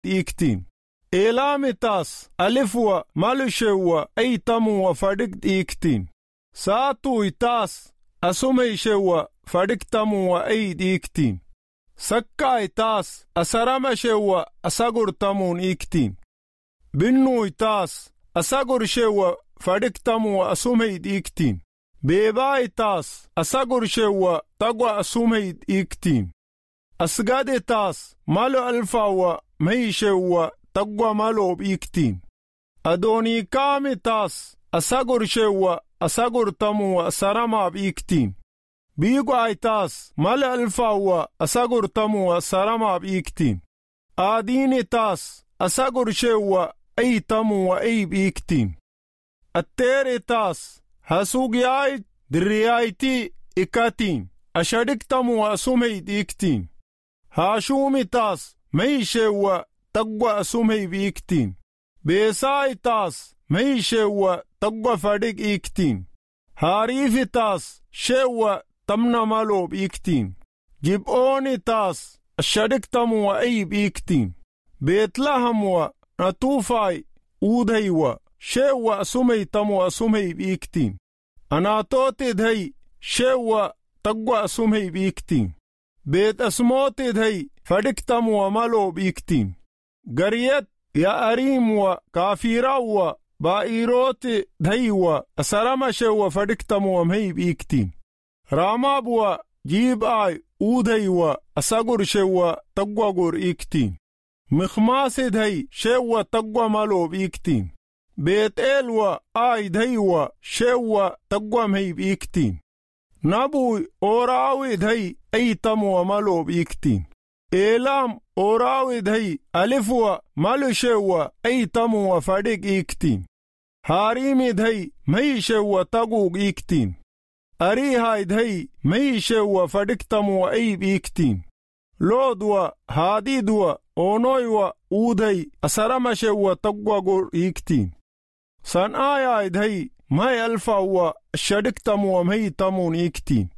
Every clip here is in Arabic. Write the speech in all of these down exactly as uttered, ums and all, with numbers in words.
إيكتين إيلام تاس ألفوا مالشوا أي تموا فدك إيكتين ساتو تاس أسمي شوا فدك تموا أي إيكتين سكاي تاس أسرم شوا أساغر تمون إيكتين بنو تاس أساغر شوا فدك تموا أسمي إيكتين بيباي تاس أساغر شوا تقوى أسمي إيكتين أسغاد تاس مالو ألفاوا مهي شوا تقوى مالو بإيكتين أدوني كامي تاس أساغر شوا أساغر تموا أسرما بإيكتين بيقو آي تاس مالو ألفاوا أساغر تموا أسرما بإيكتين آديني تاس أساغر شوا أي تموا أي بإيكتين التيري تاس هسوغياي دريايتي إكاتين أشارك تموا أسومي إيكتين هاشومي تاس ميشوا تقوى أسومي بإيكتين بيساي تاس ميشوا تقوى فردق إيكتين هاريفي تاس شوا تمنا مالو بإيكتين جيبوني تاس أشارك تموا أي بإيكتين بيتلهم نتوفاي أودهيوا شوا أسومي تموا أسومي بإيكتين أنا توتي دهي شوا تقوى أسومي بإيكتين بيت أسموتي دهي فدك تموا مالو بإيكتين قريت يا أريم وكافيرا وبائروتي دهي وأسرم شوا فدك تموا مهي بإيكتين راماب وجيب آي أودهي وأساقر شوا تقوى قر إيكتين مخماسي دهي شوا تقوى مالو بإيكتين بيت إلوى آي دهيوى شوى تقوى مهي بإيكتين نابوي أوراوي دهي أي تموى مالو بإيكتين إيلام أوراوي دهي ألفوى مالو شوى أي تموى فدق إيكتين هاريمي دهي مهي شوى تقوق إيكتين أريهاي دهي مهي شوى فدق تموى أي بإيكتين لودوى هاديدوى أونويوى أودهي أسرم شوى تقوى قر إيكتين سان آيا دهي ماي ألفا هو الشدك تمو ومهي تمون إيكتين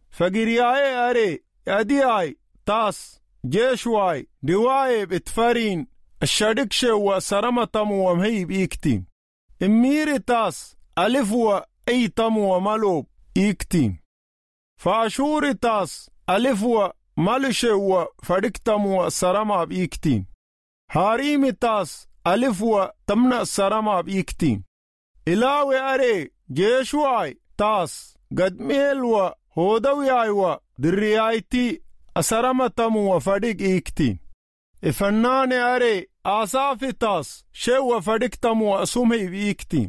فقرياي أري أدياي تاس جيشواي دواي بتفارين الشدك شوى سرم تمو ومهي بإيكتين اميري تاس ألفوا أي تمو ومالوب إيكتين فاشوري تاس ألفوا مالشوا فدك تمو سرم بإيكتين هاريمي تاس ألفوا تمنع سرما بإيكتين إلاوي أري جيشواي تاس قد ميلوا هودويايوا دريايتي أسرما تمو وفدق إيكتين إفناني أري آسافي تاس شو وفدق تمو أسومي بإيكتين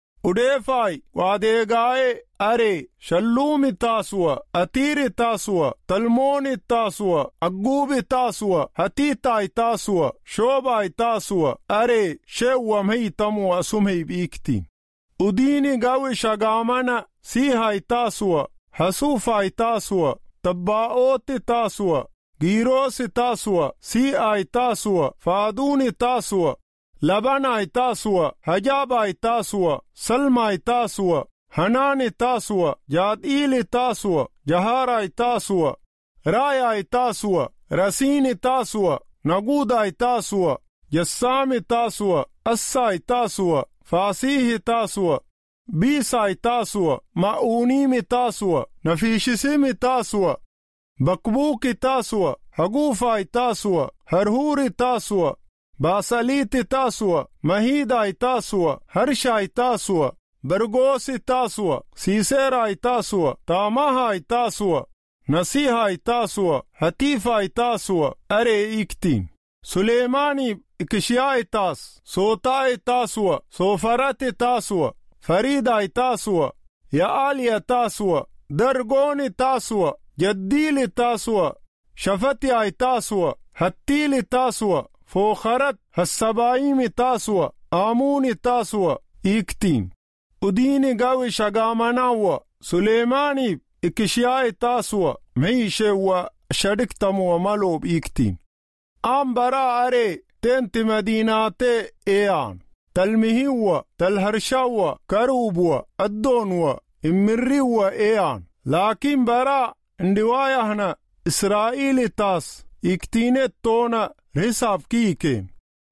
وديفاي واديغاي أري شلومي تاسوا أتيري تاسوا تلموني تاسوا أقوبي تاسوا هتيتاي تاسوا شوباي تاسوا أري شو مهي تمو أسومي بإيكتين وديني قوي شغامانا سيهاي تاسوا حسوفاي تاسوا تباوتي تاسوا غيروسي تاسوا سيهاي تاسوا فادوني تاسوا لبناي تاسوا حجاباي تاسوا سلماي تاسوا حناني تاسوا جادئيلي تاسوا جهاراي تاسوا راياي تاسوا رسيني تاسوا نقوداي تاسوا جسامي تاسوا أساي تاسوا فاسيه تاسوا بيساي تاسوا ماونيمي تاسوا نفيشسيمي تاسوا بكبوكي تاسوا حقوفاي تاسوا هرهوري تاسوا باساليتي تاسوا مهيداي تاسوا هرشاي تاسوا برغوسي تاسوا سيسيراي تاسوا تاماهاي تاسوا نسيهاي تاسوا هتيفاي تاسوا أري إيكتين سليماني إكشياي تاس صوتاي تاسوا صوفراتي تاسوا فريداي تاسوا يا آليا تاسوا درغوني تاسوا جديلي تاسوا شفتياي تاسوا هتيلي تاسوا فوخرت هالسبايمي تاسوا آموني تاسوا إيكتين وديني قوي شغامناوا سليماني إكشياي تاسوا ميشوا شدك تمو مالوب إيكتين آم برا أري تنت مديناتي إيان تلمهيوا تلهرشاوا كروبوا الدونوا امريوا إيان لكن برا اندوايا هنا إسرائيلي تاس إيكتيني تونا رساب كيكين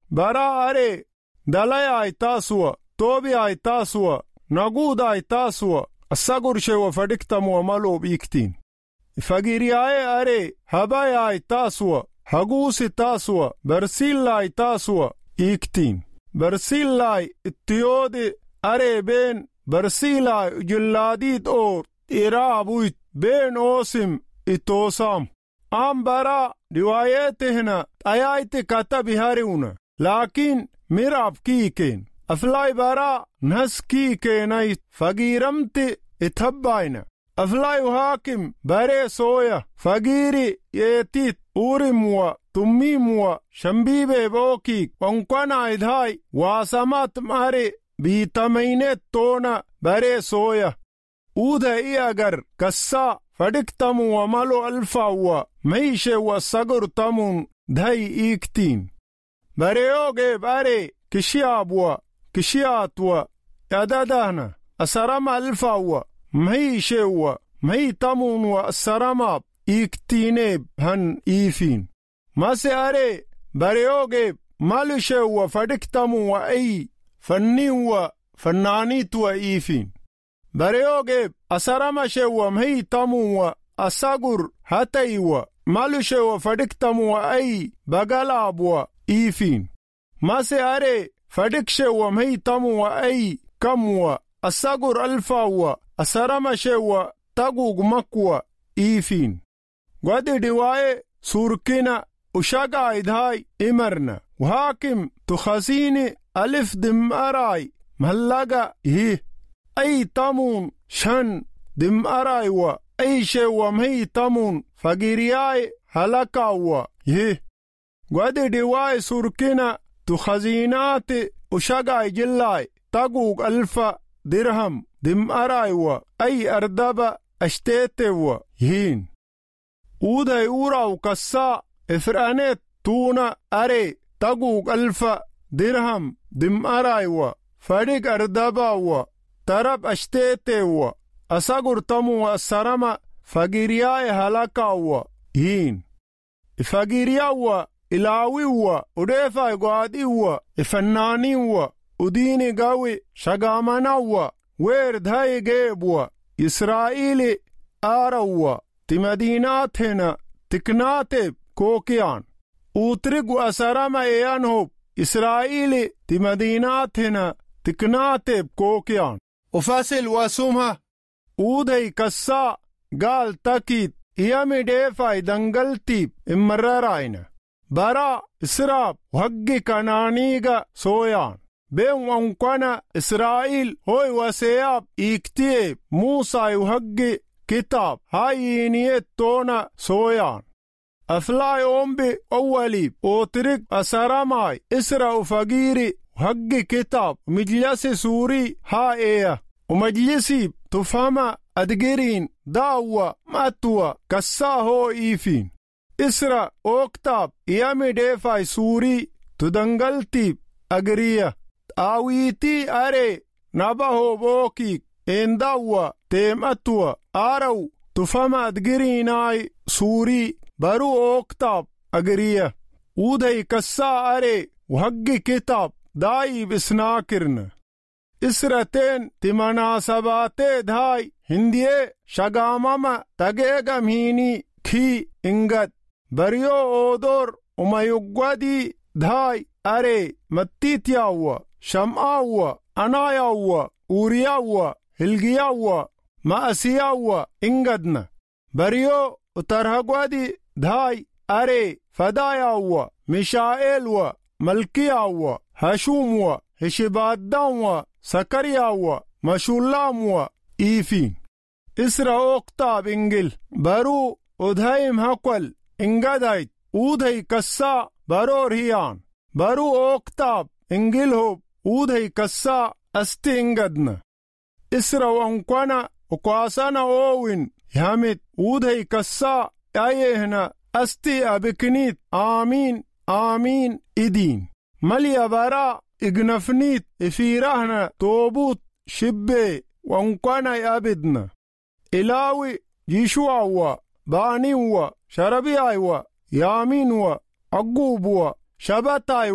برا أري دلائي تاسوا توبي تاسوا نقود تاسوا الساقر شو فدكتموا ملو بيكتين فقيرياي أري هباي تاسوا هقوس تاسوا برسيلاي تاسوا إيكتين برسيلاي التيودي أري بين برسيلاي جلاديد أور إرابويت بين أوسم إتوسام آم برا رواياتهنا آيات كتب هاريونا لكن مراب كيكين أفلاي برا نس كيكين فقيرمت اتهباينا أفلاي هاكم بري سويا فقيري يتيت أورموا تميموا شمبيبه بوكي وانقنا إدهاي واسمات ماري بيتمينت تونا بري سويا اوده إي أغر كسا فدكتموا ومالو ألفاوا ميشه وصغر تمون دهي إيكتين بريوغي بري كشيابوا كشياتوا يدادانا أسرام ألفاوا ميشه مي تمون وأسرام إيكتينيب هن إيفين ماسي أري بريوغي مالشه وفدكتموا وأي فنيوا فنانيتوا إيفين بريوغي أسرام شوا مي تموا أساغر هتايوا مالشه وفدكتموا وأي بغلابوا إيفين ماسي أري فدكشه مي تموا وأي كموا أساغر ألفاوا أسرام شوا تاغوغ مكوا إيفين غادي دواي سوركنا وشاقا إدهاي إمرنا وهاكم تخزيني ألف دم أراي مهلقا إيه أي تمون شن دم أراي و أي شوا مهي تمون فقيرياي هلقا و إيه غادي دواي سوركنا تخزينات وشاقا جلاي تاقوق ألف درهم دم أراي و أي أردب أشتيت و يهين اوده اورا وكسا افرانت تونا أري تاقوق ألف درهم دم أراي و فريق أردبا و ترب أشتيت و أساقر تمو السرما فقيرياي هلاكا و يهين فقيريا و إلاوي و وديفا قادي و فناني و وديني قوي شقامنا و ويرد هاي جيب و إسرائيلي آروا تمدينات هنا تكناتب كوكيان وترق أسرما إيانهب إسرائيلي تمدينات هنا تكناتب كوكيان وفاسل واسمها ودهي كسا قال تاكيد إيامي ديفاي دنگلتيب امرراينا برا إسراب وحق كنانيغا سويان بين وانقنا إسرائيل هوي وسياب إكتيب موسى وحق كتاب هاي نيت تونا سويان أفلاي أمبي أولي وطرق أسراماي إسرا وفقيري وحق كتاب مجلس سوري هاي ومجلسي تفهم أدقرين داوة ماتوا كساهو إيفين إسرا وكتاب يامي ديفاي سوري تدنگلتيب أغرية آويتي أري نبهو بوكي إنداوة تيمتوا آرو تفهم أدقريناي سوري برو اوكتاب أغرية ودهي كسا أري وحق كتاب داي بسناكرن إسرتين تمناسبات دهاي هندية شغامما تغيغم هيني كي انگد بريو اودور وميقودي دهاي أري متيتياوة شمعاوة أناياوة أورياوة هلقياوة مأسياوة انگدنا بريو وترهقودي دهاي أري فداياوة مشائلوة ملكياوة هشوموة هشبادانوة سكرياوة مشولاموة إيفين إسرا أقطاب إنجل برو ودهيم هقل إنجدايت ودهي كسا برو ريان برو أقطاب إنجلهب ودهي كسا أستي إنجدنا إسرا وانقوانا وقواسانا أوين يامت ودهي كسا أيهنا أستي أبكنيت آمين آمين إدين مليا برا إغنفنيت إفيرهنا توبوت شبه وانقوانا يابدنا إلاوي جيشوا بانيوا شربيايوا يامينوا عقوبوا شبتايوا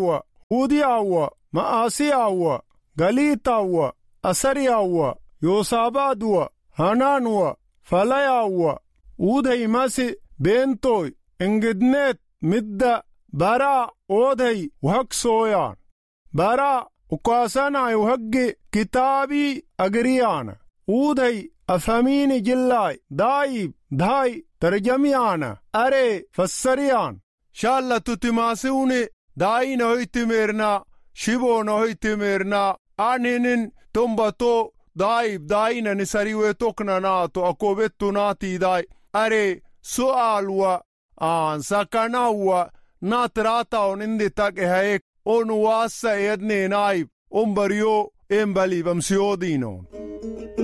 Udiyawa, Maasiyawa, Galitawa, Asariyawa, Yosabaduwa, Hananwa, Falayawa, Udhay masi bentoy, Engidnet midda bara odhay wahak soyan. Bara ukasana yuhaggi kitabi agriyana. Udhay afhamini jillay, daib, dhay, tarjamiyana, are, fassariyan. Shalla tutimasiuni, daina hoitimirna, shibona hoitimirna, aninin tombato, daib, daina nisariwe tokna nato, akobetu nati dai, are, sualwa, an sakanawa, natrata onindi take haek, onu wassa edne naib, umbario embali vamsiodinon.